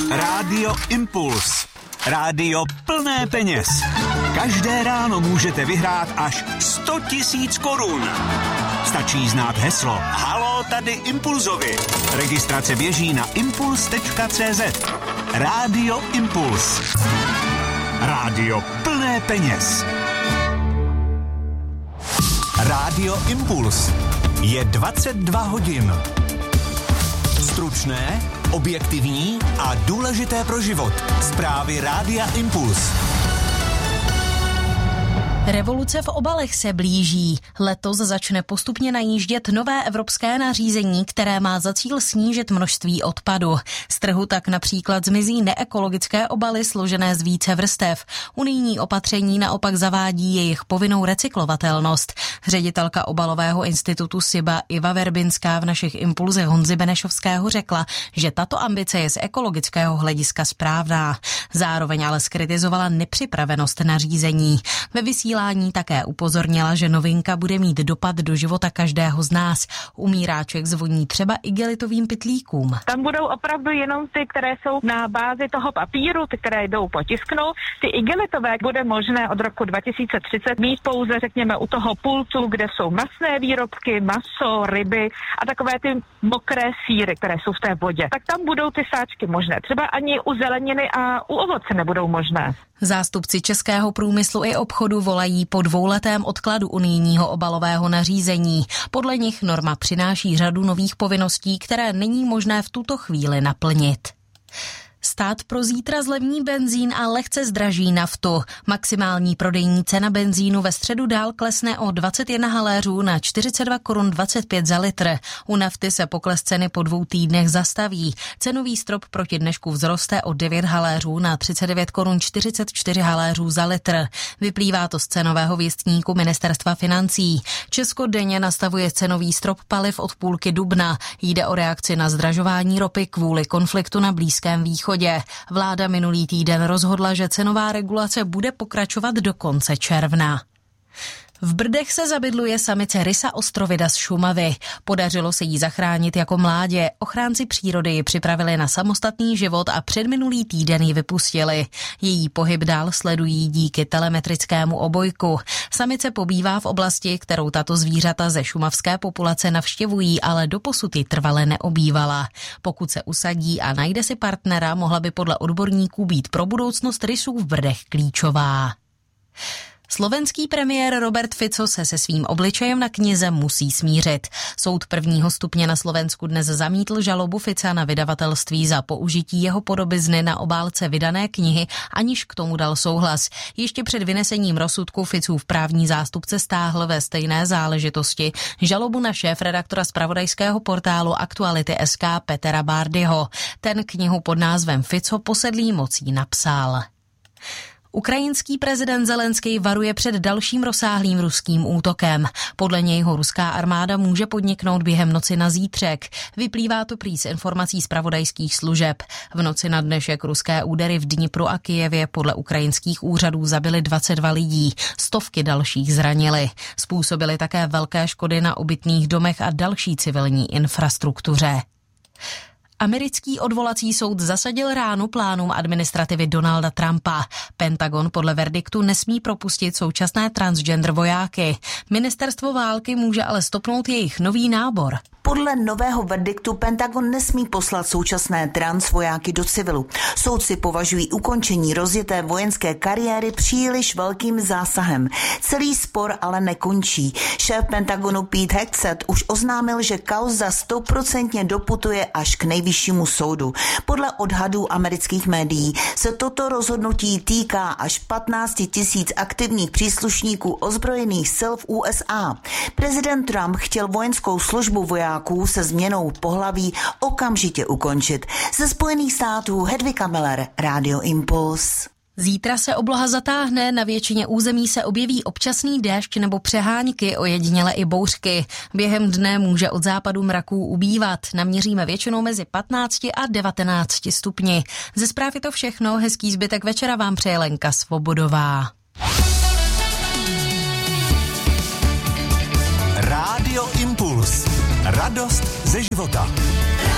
Rádio Impuls. Rádio plné peněz. Každé ráno můžete vyhrát až 100 000 korun. Stačí znát heslo Haló, tady Impulzovi. Registrace běží na impuls.cz. Rádio Impuls. Rádio plné peněz. Rádio Impuls. Je 22 hodin. Stručné, objektivní a důležité pro život. Zprávy Rádia Impuls. Revoluce v obalech se blíží. Letos začne postupně najíždět nové evropské nařízení, které má za cíl snížit množství odpadu. Z trhu tak například zmizí neekologické obaly složené z více vrstev. Unijní opatření naopak zavádí jejich povinnou recyklovatelnost. Ředitelka obalového institutu SIBA Iva Verbinská v našich Impulzech Honzy Benešovského řekla, že tato ambice je z ekologického hlediska správná. Zároveň ale zkritizovala nepřipravenost nařízení. Ve vysílání také upozornila, že novinka bude mít dopad do života každého z nás. Umíráček zvoní třeba igelitovým pytlíkům. Tam budou opravdu jenom ty, které jsou na bázi toho papíru, ty, které jdou potisknout. Ty igelitové bude možné od roku 2030 mít pouze, řekněme, u toho pultu, kde jsou masné výrobky, maso, ryby a takové ty mokré sýry, které jsou v té vodě. Tak tam budou ty sáčky možné. Třeba ani u zeleniny a u ovoce nebudou možné. Zástupci českého průmyslu i obchodu volají po 2letém odkladu unijního obalového nařízení. Podle nich norma přináší řadu nových povinností, které není možné v tuto chvíli naplnit. Stát pro zítra zlevní benzín a lehce zdraží naftu. Maximální prodejní cena benzínu ve středu dál klesne o 21 haléřů na 42 korun 25 za litr. U nafty se pokles ceny po 2 týdnech zastaví. Cenový strop proti dnešku vzroste o 9 haléřů na 39 korun 44 haléřů za litr. Vyplývá to z cenového věstníku Ministerstva financí. Česko denně nastavuje cenový strop paliv od půlky dubna. Jde o reakci na zdražování ropy kvůli konfliktu na Blízkém východě. Vláda minulý týden rozhodla, že cenová regulace bude pokračovat do konce června. V Brdech se zabydluje samice rysa ostrovida z Šumavy. Podařilo se jí zachránit jako mládě. Ochránci přírody ji připravili na samostatný život a předminulý týden ji vypustili. Její pohyb dál sledují díky telemetrickému obojku. Samice pobývá v oblasti, kterou tato zvířata ze šumavské populace navštěvují, ale doposud ji trvale neobývala. Pokud se usadí a najde si partnera, mohla by podle odborníků být pro budoucnost rysů v Brdech klíčová. Slovenský premiér Robert Fico se svým obličejem na knize musí smířit. Soud prvního stupně na Slovensku dnes zamítl žalobu Fica na vydavatelství za použití jeho podobizny na obálce vydané knihy, aniž k tomu dal souhlas. Ještě před vynesením rozsudku Ficův právní zástupce stáhl ve stejné záležitosti žalobu na šéfredaktora zpravodajského portálu Aktuality.sk Petra Bárdyho. Ten knihu pod názvem Fico posedlý mocí napsal. Ukrajinský prezident Zelenský varuje před dalším rozsáhlým ruským útokem. Podle něj ho ruská armáda může podniknout během noci na zítřek. Vyplývá to prý z informací zpravodajských služeb. V noci na dnešek ruské údery v Dnipru a Kyjevě podle ukrajinských úřadů zabily 22 lidí, stovky dalších zranili. Způsobily také velké škody na obytných domech a další civilní infrastruktuře. Americký odvolací soud zasadil ránu plánům administrativy Donalda Trumpa. Pentagon podle verdiktu nesmí propustit současné transgender vojáky. Ministerstvo války může ale stopnout jejich nový nábor. Podle nového verdiktu Pentagon nesmí poslat současné trans vojáky do civilu. Soudci považují ukončení rozjeté vojenské kariéry příliš velkým zásahem. Celý spor ale nekončí. Šéf Pentagonu Pete Hegseth už oznámil, že kauza 100% doputuje až k nejvyššímu soudu. Podle odhadů amerických médií se toto rozhodnutí týká až 15 000 aktivních příslušníků ozbrojených sil v USA. Prezident Trump chtěl vojenskou službu vojáků se změnou pohlaví okamžitě ukončit. Ze Spojených států Hedvika Miller, Rádio Impuls. Zítra se obloha zatáhne, na většině území se objeví občasný déšť nebo přehánky, ojediněle i bouřky. Během dne může od západu mraků ubývat. Naměříme většinou mezi 15 a 19 stupni. Ze zpráv je to všechno, hezký zbytek večera vám přeje Lenka Svobodová. Rádio Impuls. Radost ze života.